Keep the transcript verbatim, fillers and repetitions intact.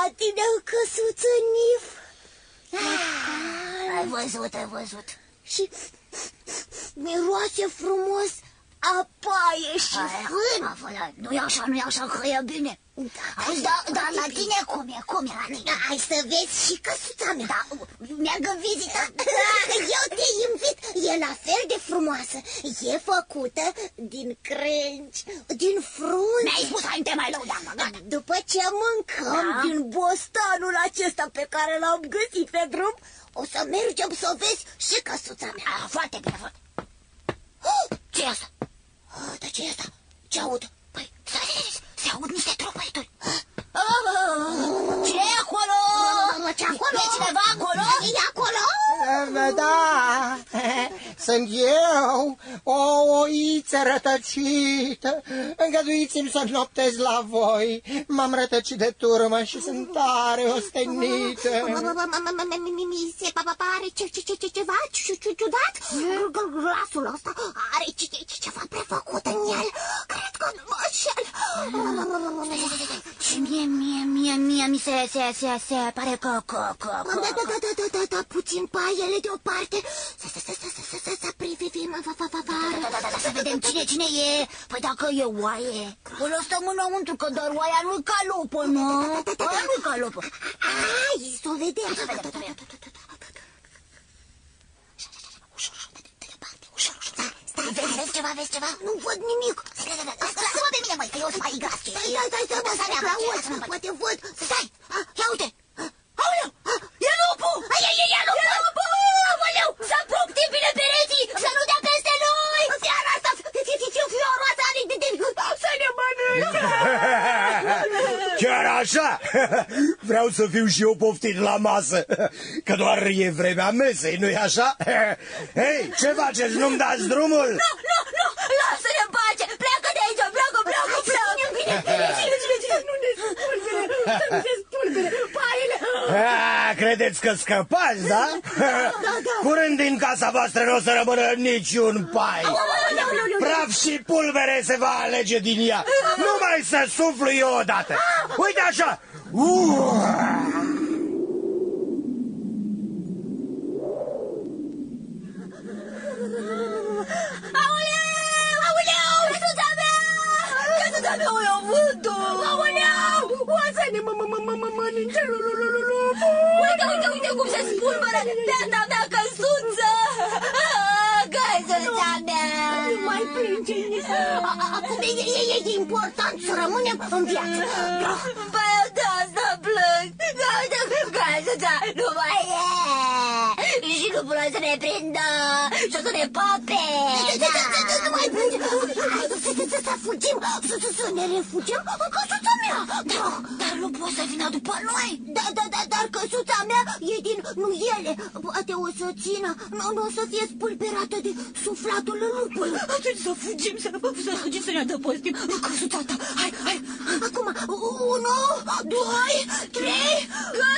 tine o căsuță, Nif. Ai văzut, ai văzut. Și miroase frumos a paie și fân. Nu-i așa, nu-i așa, că e bine. Auzi, dar da, la tine cum e? Cum e la tine? Hai să vezi și căsuța mea. Da, merg în vizită. Da, eu te invit. E la fel de frumoasă. E făcută din crengi, din frunze. Mi-ai spus, hai, te mai lăudam, gata. După ce mâncăm da? din bostanul acesta pe care l-am găsit pe drum, o să mergem să vezi și căsuța mea. Ah, foarte bine, foarte. Ce e asta? Dar ce e asta? Ce aud? Păi, se aud niște tropăituri. Ce e acolo? Ce acolo? E cineva acolo? E acolo? Da, sunt eu, o oiță rătăcită. Îngăduiți-mi să noptez la voi. M-am rătăcit de turmă și sunt tare ostenită. Mi se pare ceva ciudat. Glasul ăsta are ceva prefăcut în el. Cred că nu mă înșel. Și mie, mie, mie, mie mi se, se, se, se pare că, că, că, că... Da, da, da, da, da, da, puțin paiele deoparte. Să, să, să, să, să, să, să privim afară. Da, da, da, da, să vedem cine, cine e. Păi dacă e oaie, până stăm înăuntru, că doar oaia nu-i ca lupă, nu? Oaia nu-i ca lupă. Hai, să o vedem. Să vedem, să vedem. Ușor, ușor, de departe, ușor, ușor. Stai, vezi, vezi ceva, vezi ceva? Nu văd nimic. Lasă-mă pe mine, măi, că eu sunt mai gras. Stai, stai, stai, stai, mă, stai, mă, poate văd. Stai, ia uite. Aoleu, e lupul! E, e, e lupul! Aoleu, să apuc bine pereții, să nu dea peste noi! Seara asta, fioroasa are de să ne mănânce! Chiar așa? Vreau să fiu și eu poftit la masă, că doar e vremea mesei, nu-i așa? Hei, ce faceți, nu-mi dați drumul? Nu, nu, nu, lasă-ne în pace, pleacă de aici, pleacă, pleacă, pleacă! Cine, cine, cine, nu ne spulbere, să nu se spulbere, paiele! A, credeți că scăpați, da? Curând din casa voastră nu o să rămână niciun pai. Praf și pulbere se va alege din ea. Numai să suflu eu odată. Uite așa. Aoleu, aoleu, căsuța mea! Căsuța mea o iau vântul! Aoleu, oasă-ne mă, mă, mă, mă, mă, mănânce, uite, uite, uite cum se spulberă beata mea căsuță! Căsuța mea! Nu mai plânge, acum e important să rămânem în viață. Păi eu de asta plâng! Căsuța nu mai e! Și nu vreau să ne prindă și o să ne pape! Nu mai plânge! Să fugim, să ne refugiem în căsuța mea! Dar nu poți să vină după noi! Da, da, da, dar căsuța mea e din nuiele. Poate o să țină, nu o să fie spulberată de suflatul lupului. Atunci să fugim, să fugim, să ne adăpostim în căsuța ta. Hai, hai! Acum, unu, doi, trei, gata!